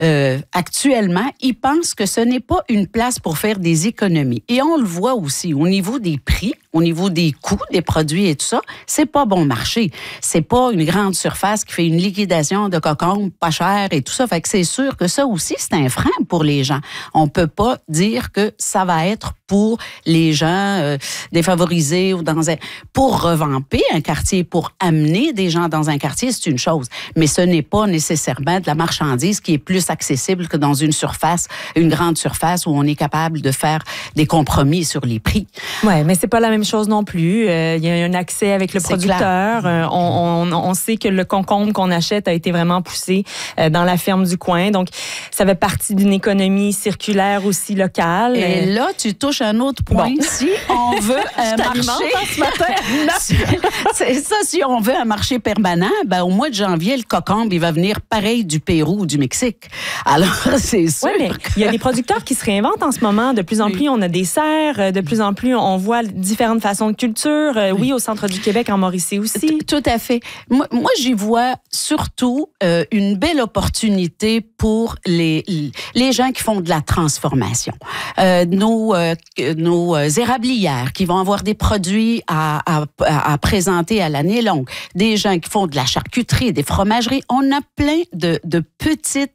actuellement, ils pensent que ce n'est pas une place pour faire des économies. Et on le voit aussi au niveau des prix, au niveau des coûts des produits et tout ça, c'est pas bon marché. C'est pas une grande surface qui fait une liquidation de cocombes pas cher et tout ça. Fait que c'est sûr que ça aussi, c'est un frein pour les gens. On peut pas dire que ça va être pour les gens défavorisés ou pour revamper un quartier, pour amener des gens dans un quartier, c'est une chose. Mais ce n'est pas nécessairement de la marchandise qui est plus accessible que dans une surface, une grande surface où on est capable de faire des compromis sur les prix. Ouais, mais c'est pas la même chose non plus. Il y a un accès avec le producteur. On sait que le concombre qu'on achète a été vraiment poussé dans la ferme du coin. Donc, ça fait partie d'une économie circulaire aussi locale. Et là, tu touches un autre point. Bon. Si on veut un marché... ce matin. C'est ça, si on veut un marché permanent, ben, au mois de janvier, le cocombe, il va venir pareil du Pérou ou du Mexique. Alors, c'est sûr. Oui, mais il y a des producteurs qui se réinventent en ce moment. De plus en plus, on a des serres. De plus en plus, on voit différentes façons de culture. Oui, au centre du Québec, en Mauricie aussi. Tout à fait. Moi, j'y vois surtout une belle opportunité pour les gens qui font de la transformation. Nos érablières qui vont avoir des produits à présenter à l'année longue. Des gens qui font de la charcuterie, des fromageries. On a plein de petites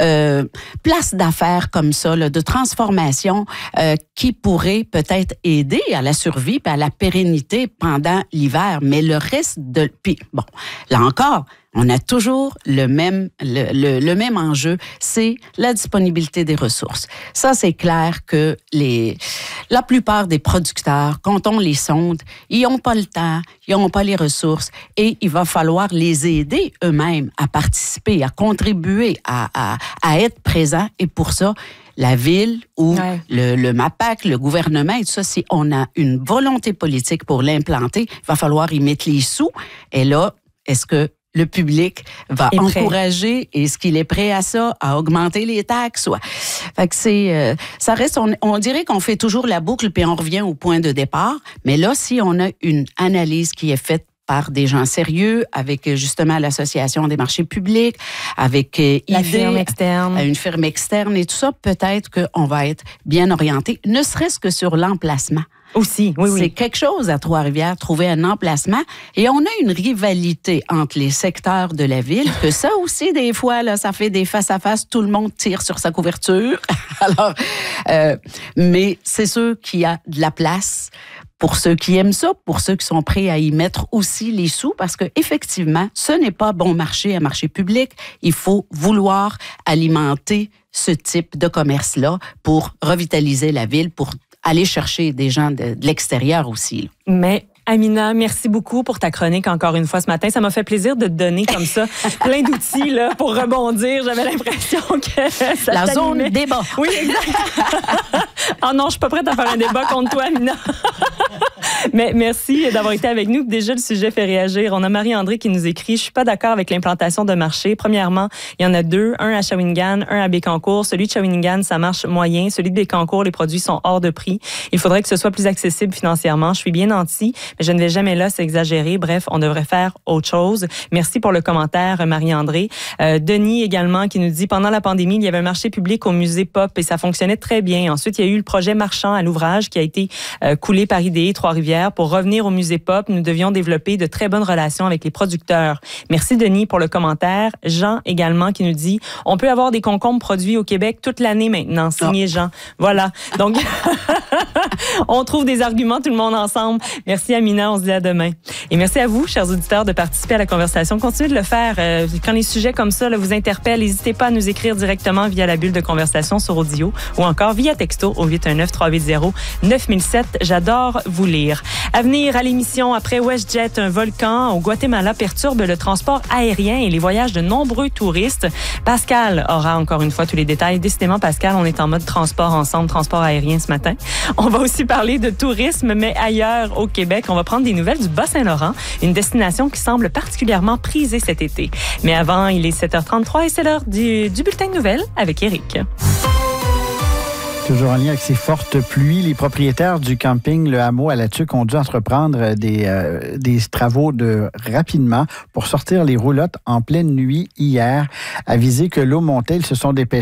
places d'affaires comme ça, là, de transformation qui pourraient peut-être aider à la survie et à la pérennité pendant l'hiver. Mais le reste puis, bon, là encore, on a toujours le même enjeu, c'est la disponibilité des ressources. Ça, c'est clair que la plupart des producteurs, quand on les sonde, ils n'ont pas le temps, ils n'ont pas les ressources et il va falloir les aider eux-mêmes à participer, à contribuer, à être présents. Et pour ça, la ville ou le MAPAC, le gouvernement, et tout ça, si on a une volonté politique pour l'implanter, il va falloir y mettre les sous. Et là, est-ce que le public va encourager, est-ce qu'il est prêt à ça, à augmenter les taxes? Fait que ça reste, on dirait qu'on fait toujours la boucle puis on revient au point de départ. Mais là, si on a une analyse qui est faite par des gens sérieux, avec justement l'Association des marchés publics, avec la firme externe. Une firme externe et tout ça, peut-être qu'on va être bien orienté, ne serait-ce que sur l'emplacement. Aussi, oui. C'est quelque chose à Trois-Rivières, trouver un emplacement. Et on a une rivalité entre les secteurs de la ville, que ça aussi, des fois, là, ça fait des face-à-face, tout le monde tire sur sa couverture. Alors, mais c'est sûr qu'il y a de la place pour ceux qui aiment ça, pour ceux qui sont prêts à y mettre aussi les sous, parce que effectivement, ce n'est pas bon marché, un marché public. Il faut vouloir alimenter ce type de commerce-là pour revitaliser la ville, pour aller chercher des gens de l'extérieur aussi. Mais Amina, merci beaucoup pour ta chronique encore une fois ce matin. Ça m'a fait plaisir de te donner comme ça plein d'outils là, pour rebondir. J'avais l'impression que ça la zone débat. Oui, exact. Oh non, je suis pas prête à faire un débat contre toi, Amina. Mais merci d'avoir été avec nous. Déjà, le sujet fait réagir. On a Marie-André qui nous écrit « Je suis pas d'accord avec l'implantation de marché. Premièrement, il y en a deux, un à Shawinigan, un à Bécancour. Celui de Shawinigan, ça marche moyen. Celui de Bécancour, les produits sont hors de prix. Il faudrait que ce soit plus accessible financièrement. Je suis bien nantie, mais je ne vais jamais là, c'est exagéré. Bref, on devrait faire autre chose. » Merci pour le commentaire, Marie-André. Denis également qui nous dit « Pendant la pandémie, il y avait un marché public au musée Pop et ça fonctionnait très bien. Ensuite, il y a eu le projet Marchand à l'ouvrage qui a été coulé par IDE Trois-Rivières. Pour revenir au musée Pop, nous devions développer de très bonnes relations avec les producteurs. » Merci Denis pour le commentaire. Jean également qui nous dit « On peut avoir des concombres produits au Québec toute l'année maintenant. » Signé Jean. Voilà. Donc, on trouve des arguments tout le monde ensemble. Merci Amina, on se dit à demain. Et merci à vous, chers auditeurs, de participer à la conversation. Continuez de le faire. Quand les sujets comme ça là, vous interpellent, n'hésitez pas à nous écrire directement via la bulle de conversation sur audio ou encore via texto au 819-380-9007. J'adore vous lire. À venir à l'émission, après WestJet, un volcan au Guatemala perturbe le transport aérien et les voyages de nombreux touristes. Pascal aura encore une fois tous les détails. Décidément, Pascal, on est en mode transport ensemble, transport aérien ce matin. On va aussi parler de tourisme, mais ailleurs au Québec. On va prendre des nouvelles du Bas-Saint-Laurent, une destination qui semble particulièrement prisée cet été. Mais avant, il est 7h33 et c'est l'heure du bulletin de nouvelles avec Éric. toujours en lien avec ces fortes pluies, les propriétaires du camping Le Hameau à La Tuque ont dû entreprendre des travaux rapidement pour sortir les roulottes en pleine nuit hier. Avisés que l'eau montait, ils se sont dépêchés